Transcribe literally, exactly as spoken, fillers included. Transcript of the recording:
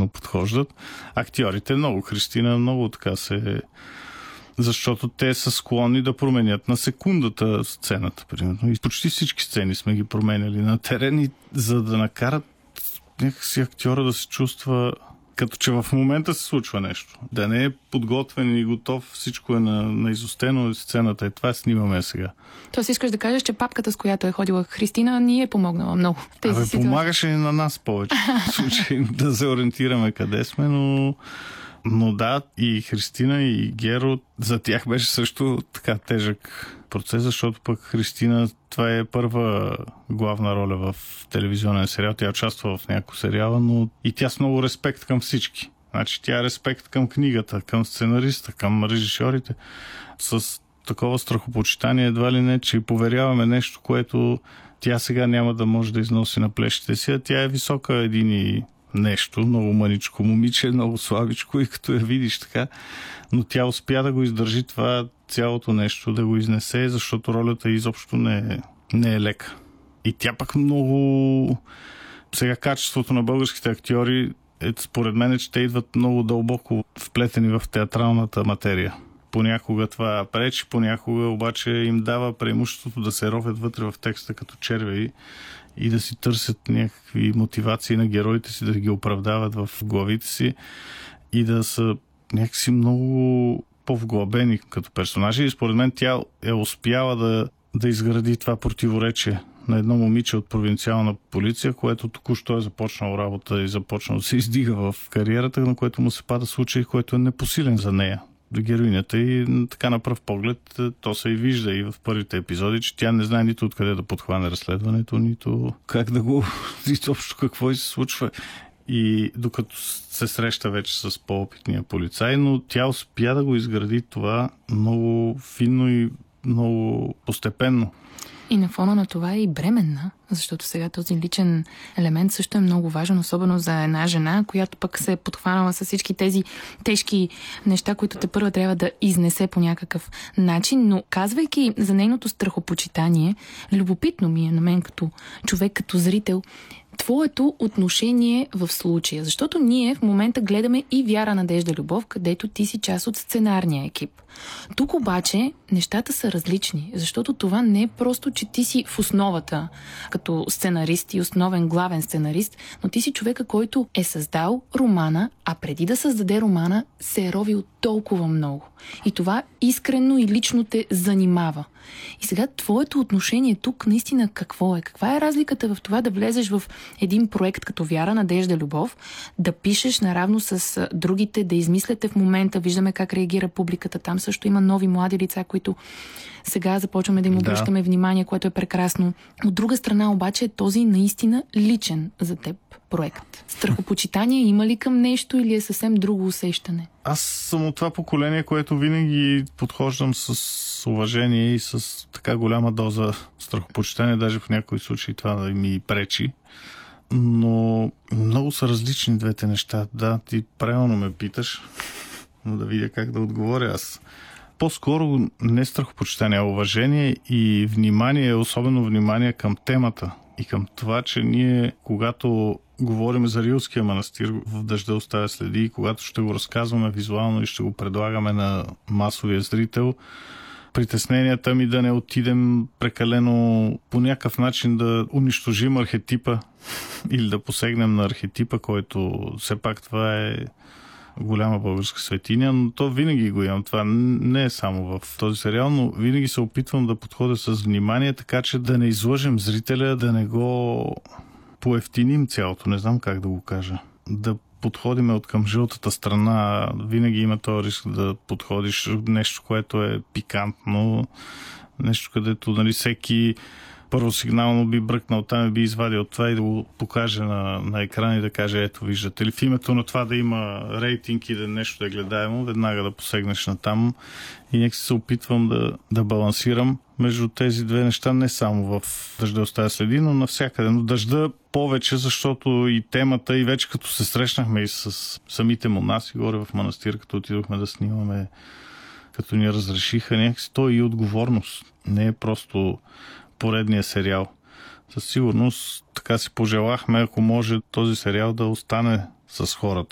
нагледно подхождат. Актьорите много, Христина много така се... Защото те са склонни да променят на секундата сцената, примерно. И почти всички сцени сме ги променяли на терен, и за да накарат някакси актьора да се чувства като че в момента се случва нещо. Да не е подготвен и готов, всичко е на, на изостено, сцената е това, снимаме сега. Тоест искаш да кажеш, че папката, с която е ходила Христина, ни е помогнала много. Тези Абе, ситуации. помагаше и на нас повече. В случай да се ориентираме къде сме, но... Но да, и Христина, и Геро, за тях беше също така тежък процес, защото пък Христина, това е първа главна роля в телевизионен сериал. Тя участва в няколко сериала, но и тя с много респект към всички. Значи тя е респект към книгата, към сценариста, към режисьорите. С такова страхопочитание едва ли не, че поверяваме нещо, което тя сега няма да може да износи на плещите си. Тя е висока един и нещо, много мъничко момиче, много слабичко, и като я видиш така, но тя успя да го издържи това цялото нещо, да го изнесе, защото ролята изобщо не е, не е лека. И тя пък много... Сега качеството на българските актьори е, според мен, че те идват много дълбоко вплетени в театралната материя. Понякога това пречи, понякога обаче им дава преимуществото да се ровят вътре в текста като червеи и да си търсят някакви мотивации на героите си, да ги оправдават в главите си и да са някакси много по-вглъбени като персонажи. И според мен тя е успяла да, да изгради това противоречие на едно момиче от провинциална полиция, което току-що е започнало работа и започнало да се издига в кариерата, на което му се пада случай, който е непосилен за нея. Героинята, и така на пръв поглед то се и вижда и в първите епизоди, че тя не знае нито откъде да подхване разследването, нито как да го... нито общо какво и се случва. И докато се среща вече с по-опитния полицай, но тя успя да го изгради това много финно и много постепенно. И на фона на това е и бременна, защото сега този личен елемент също е много важен, особено за една жена, която пък се е подхванала с всички тези тежки неща, които те първа трябва да изнесе по някакъв начин. Но казвайки за нейното страхопочитание, любопитно ми е на мен като човек, като зрител, твоето отношение в случая. Защото ние в момента гледаме и Вяра, Надежда, Любов, където ти си част от сценарния екип. Тук обаче нещата са различни, защото това не е просто, че ти си в основата като сценарист и основен главен сценарист, но ти си човека, който е създал романа, а преди да създаде романа се е ровил толкова много. И това искрено и лично те занимава. И сега твоето отношение тук наистина какво е? Каква е разликата в това да влезеш в един проект като Вяра, Надежда, Любов, да пишеш наравно с другите, да измисляте в момента, виждаме как реагира публиката, там също има нови млади лица, които сега започваме да им обръщаме да. внимание, което е прекрасно. От друга страна обаче е този наистина личен за теб проект. Страхопочитание има ли към нещо или е съвсем друго усещане? Аз съм от това поколение, което винаги подхождам с уважение и с така голяма доза страхопочитание, даже в някои случаи това да ми пречи. Но много са различни двете неща. Да, ти правилно ме питаш, но да видя как да отговоря аз. По-скоро не страхопочитание, а уважение и внимание, особено внимание към темата и към това, че ние, когато говорим за Рилския манастир, в Дъжда оставя следи, и когато ще го разказваме визуално и ще го предлагаме на масовия зрител, притесненията ми да не отидем прекалено по някакъв начин да унищожим архетипа или да посегнем на архетипа, който все пак това е голяма българска светиня, но то винаги го имам. Това не е само в този сериал, но винаги се опитвам да подходя с внимание, така че да не излъжем зрителя, да не го поевтиним цялото, не знам как да го кажа. Да подходиме от към жълтата страна, винаги има този риск да подходиш нещо, което е пикантно, нещо, където нали, всеки първосигнално би бръкнал там и би извадил това и да го покаже на, на екран и да каже, ето виждате ли, в името на това да има рейтинг и да нещо да е гледаемо, веднага да посегнеш на там и нека се опитвам да, да балансирам между тези две неща, не само в Дъжда оставя следи, но навсякъде. Но Дъжда повече, защото и темата, и вече като се срещнахме и с самите монаси горе в манастир, като отидохме да снимаме, като ни разрешиха някакси, то и отговорност. Не е просто поредния сериал. Със сигурност така си пожелахме, ако може този сериал да остане с хората.